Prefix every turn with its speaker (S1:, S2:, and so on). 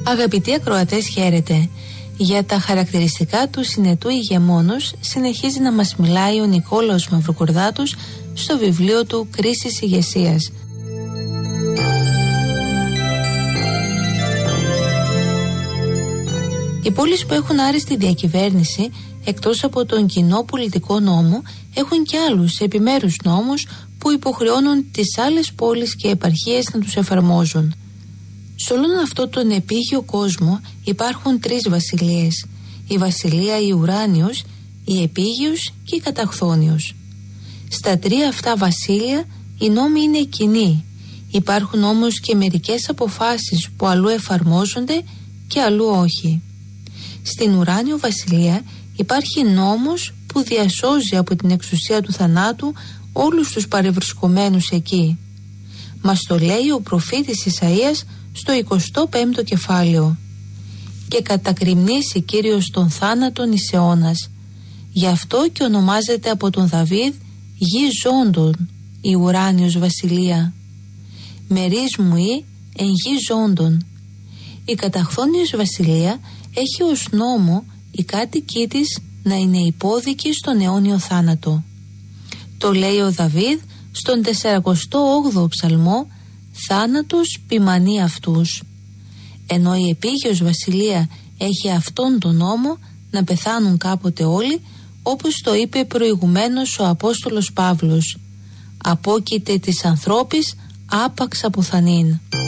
S1: Αγαπητοί ακροατές, χαίρετε. Για τα χαρακτηριστικά του συνετού ηγεμόνος συνεχίζει να μας μιλάει ο Νικόλαος Μαυροκορδάτος στο βιβλίο του «Κρίσεις ηγεσίας». Οι πόλεις που έχουν άριστη διακυβέρνηση, εκτός από τον κοινό πολιτικό νόμο, έχουν και άλλους επιμέρους νόμους που υποχρεώνουν τις άλλες πόλεις και επαρχίες να τους εφαρμόζουν. Σε όλον αυτό τον επίγειο κόσμο υπάρχουν τρεις βασιλείες: η βασιλεία η ουράνιος, η επίγειος και η καταχθόνιος. Στα τρία αυτά βασίλεια οι νόμοι είναι κοινοί. Υπάρχουν όμως και μερικές αποφάσεις που αλλού εφαρμόζονται και αλλού όχι. Στην ουράνιο βασιλεία υπάρχει νόμος που διασώζει από την εξουσία του θανάτου όλους τους παρευρισκομένους εκεί. Μας το λέει ο προφήτης Ισαΐας στο 25ο κεφάλαιο. «Και κατακριμνήσει Κύριος τον θάνατον εις αιώνας. Γι' αυτό και ονομάζεται από τον Δαβίδ γη ζώντων, η ουράνιος βασιλεία. Μερίς μου ή εν γη ζώντων». Η καταχθόνιος βασιλεία έχει ως νόμο οι κάτοικοί της να είναι υπόδικοι στον αιώνιο θάνατο. Το λέει ο Δαβίδ στον 48ο ψαλμό «Θάνατος ποιμανεί αυτούς». Ενώ η επίγειος βασιλεία έχει αυτόν τον νόμο να πεθάνουν κάποτε όλοι, όπως το είπε προηγουμένως ο Απόστολος Παύλος «Απόκειται της ανθρώπης άπαξ αποθανήν».